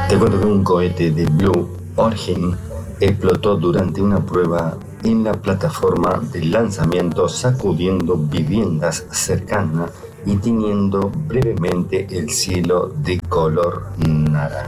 Te cuento que un cohete de Blue Origin explotó durante una prueba en la plataforma de lanzamiento, sacudiendo viviendas cercanas y tiñendo brevemente el cielo de color naranja.